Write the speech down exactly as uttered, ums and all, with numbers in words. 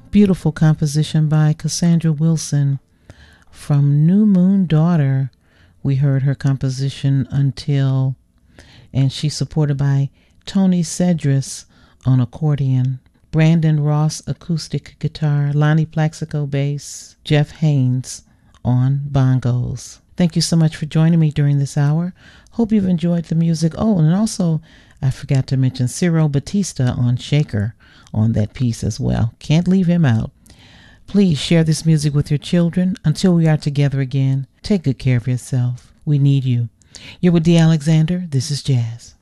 Beautiful composition by Cassandra Wilson. From New Moon Daughter, we heard her composition Until, and she's supported by Tony Cedris on accordion, Brandon Ross acoustic guitar, Lonnie Plaxico bass, Jeff Haynes on bongos. Thank you so much for joining me during this hour. Hope you've enjoyed the music. Oh, and also I forgot to mention Ciro Batista on Shaker on that piece as well. Can't leave him out. Please share this music with your children. Until we are together again, take good care of yourself. We need you. You're with Dee Alexander. This is Jazz.